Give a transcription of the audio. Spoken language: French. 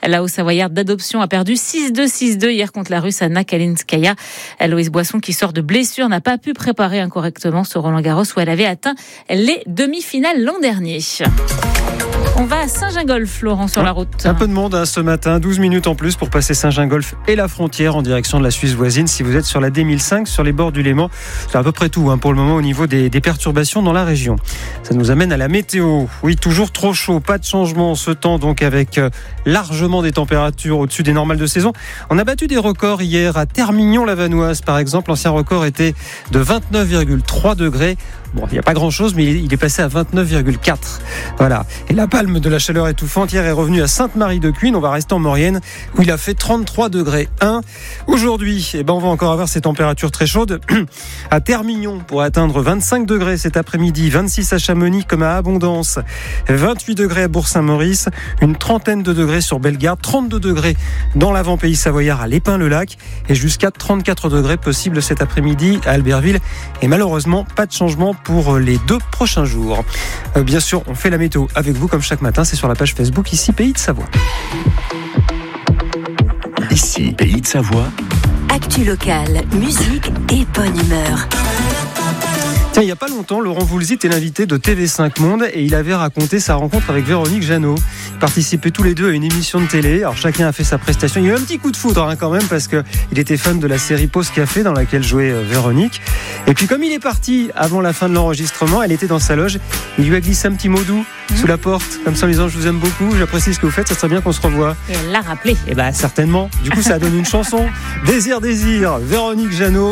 La Haute-Savoyarde d'adoption a perdu 6-2 hier contre la Russe Anna Kalinskaya. Loïse Boisson, qui sort de blessure, n'a pas pu préparer incorrectement ce Roland-Garros où elle avait atteint les demi-finales l'an dernier. On va à Saint-Gingolph, Laurent, sur la route. Un peu de monde ce matin, 12 minutes en plus pour passer Saint-Gingolph et la frontière en direction de la Suisse voisine. Si vous êtes sur la D1005, sur les bords du Léman, c'est à peu près tout pour le moment au niveau des perturbations dans la région. Ça nous amène à la météo. Oui, toujours trop chaud, pas de changement ce temps, donc avec largement des températures au-dessus des normales de saison. On a battu des records hier à Termignon-la-Vanoise, par exemple. L'ancien record était de 29,3 degrés. Bon, il n'y a pas grand-chose, mais il est passé à 29,4. Voilà. Et la palme de la chaleur étouffante hier est revenue à Sainte-Marie-de-Cuine. On va rester en Maurienne, où il a fait 33 degrés 1. Aujourd'hui, on va encore avoir ces températures très chaudes. À Termignon, pour atteindre 25 degrés cet après-midi, 26 à Chamonix comme à Abondance, 28 degrés à Bourg-Saint-Maurice, une trentaine de degrés sur Bellegarde, 32 degrés dans l'avant-pays savoyard à Lépin-le-Lac, et jusqu'à 34 degrés possible cet après-midi à Albertville. Et malheureusement, pas de changement pour les 2 prochains jours. Bien sûr, on fait la météo avec vous comme chaque matin, c'est sur la page Facebook ici Pays de Savoie. Ici Pays de Savoie. Actu locale, musique et bonne humeur. Tiens, il n'y a pas longtemps, Laurent Voulzy était l'invité de TV5 Monde et il avait raconté sa rencontre avec Véronique Jeannot. Ils participaient tous les deux à une émission de télé. Alors chacun a fait sa prestation. Il y a eu un petit coup de foudre quand même parce qu'il était fan de la série Pause Café dans laquelle jouait Véronique. Et puis comme il est parti avant la fin de l'enregistrement, elle était dans sa loge. Il lui a glissé un petit mot doux sous la porte, comme ça en disant « Je vous aime beaucoup, j'apprécie ce que vous faites, ça serait bien qu'on se revoie ». Et elle l'a rappelé. Et certainement. Du coup, ça donne une chanson. Désir, Véronique Jeannot.